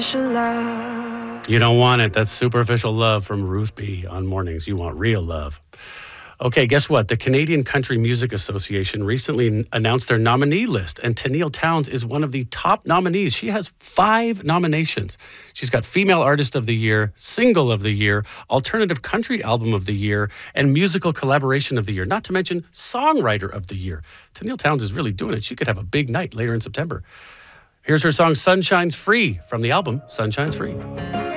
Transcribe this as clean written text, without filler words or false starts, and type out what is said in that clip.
You don't want it. That's Superficial Love from Ruth B. on Mornings. You want real love. Okay, guess what? The Canadian Country Music Association recently announced their nominee list, and Tenille Townes is one of the top nominees. She has 5 nominations. She's got Female Artist of the Year, Single of the Year, Alternative Country Album of the Year, and Musical Collaboration of the Year, not to mention Songwriter of the Year. Tenille Townes is really doing it. She could have a big night later in September. Here's her song Sunshine's Free from the album Sunshine's Free.